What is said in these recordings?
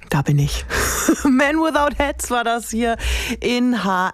Da bin ich. Man Without Hats war das hier in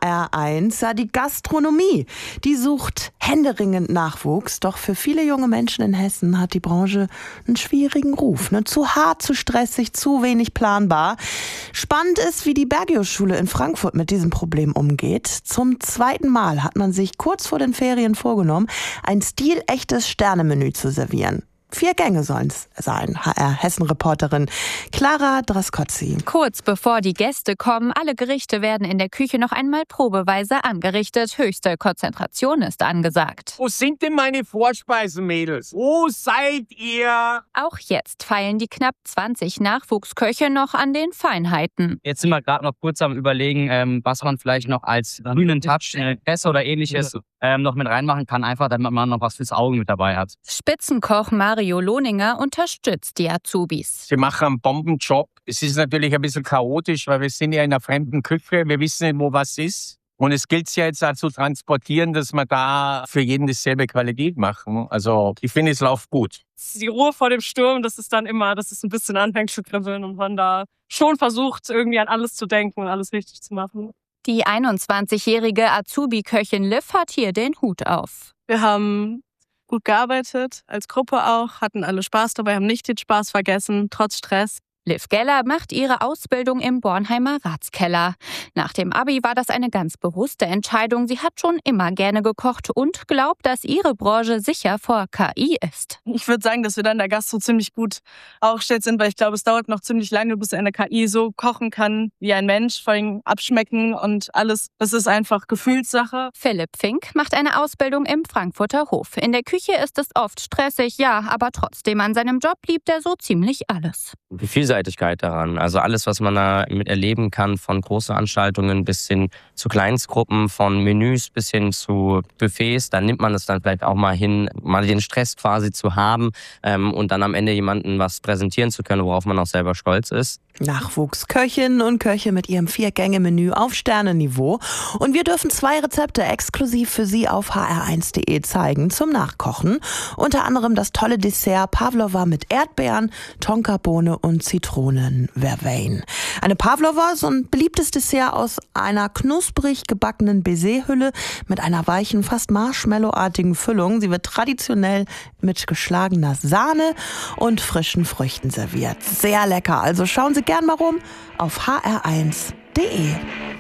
HR1. Ja, die Gastronomie, die sucht händeringend Nachwuchs. Doch für viele junge Menschen in Hessen hat die Branche einen schwierigen Ruf. Zu hart, zu stressig, zu wenig planbar. Spannend ist, wie die Bergius-Schule in Frankfurt mit diesem Problem umgeht. Zum 2. Mal hat man sich kurz vor den Ferien vorgenommen, ein stilechtes Sternemenü zu servieren. 4 Gänge sollen es sein. HR-Hessen-Reporterin Clara Draskotzi. Kurz bevor die Gäste kommen, alle Gerichte werden in der Küche noch einmal probeweise angerichtet. Höchste Konzentration ist angesagt. Wo sind denn meine Vorspeisen, Mädels? Wo seid ihr? Auch jetzt feilen die knapp 20 Nachwuchsköche noch an den Feinheiten. Jetzt sind wir gerade noch kurz am Überlegen, was man vielleicht noch als grünen Touch, Presse oder ähnliches noch mit reinmachen kann, einfach damit man noch was fürs Auge mit dabei hat. Spitzenkoch Mario Lohninger unterstützt die Azubis. Sie machen einen Bombenjob. Es ist natürlich ein bisschen chaotisch, weil wir sind ja in einer fremden Küche. Wir wissen nicht, wo was ist. Und es gilt ja jetzt auch zu transportieren, dass wir da für jeden dieselbe Qualität machen. Also ich finde, es läuft gut. Die Ruhe vor dem Sturm, das ist dann immer, dass es ein bisschen anfängt zu kribbeln und man da schon versucht, irgendwie an alles zu denken und alles richtig zu machen. Die 21-jährige Azubi-Köchin Liv hat hier den Hut auf. Wir haben gut gearbeitet, als Gruppe auch, hatten alle Spaß dabei, haben nicht den Spaß vergessen, trotz Stress. Liv Geller macht ihre Ausbildung im Bornheimer Ratskeller. Nach dem Abi war das eine ganz bewusste Entscheidung. Sie hat schon immer gerne gekocht und glaubt, dass ihre Branche sicher vor KI ist. Ich würde sagen, dass wir da in der Gastro ziemlich gut aufgestellt sind, weil ich glaube, es dauert noch ziemlich lange, bis eine KI so kochen kann wie ein Mensch, vor allem abschmecken und alles. Das ist einfach Gefühlssache. Philipp Fink macht eine Ausbildung im Frankfurter Hof. In der Küche ist es oft stressig, ja, aber trotzdem an seinem Job liebt er so ziemlich alles. Die Vielseitigkeit daran, also alles, was man da mit erleben kann, von Großveranstaltungen bis hin zu Kleinstgruppen, von Menüs bis hin zu Buffets, dann nimmt man es dann vielleicht auch mal hin, mal den Stress quasi zu haben und dann am Ende jemandem was präsentieren zu können, worauf man auch selber stolz ist. Nachwuchsköchinnen und Köche mit ihrem 4-Gänge-Menü auf Sternenniveau. Und wir dürfen 2 Rezepte exklusiv für Sie auf hr1.de zeigen zum Nachkochen. Unter anderem das tolle Dessert Pavlova mit Erdbeeren, Tonkabohne und Zitronen-Vervein. Eine Pavlova ist so ein beliebtes Dessert aus einer knusprig gebackenen Baiser-Hülle mit einer weichen, fast Marshmallow-artigen Füllung. Sie wird traditionell mit geschlagener Sahne und frischen Früchten serviert. Sehr lecker, also schauen Sie gern mal rum auf hr1.de.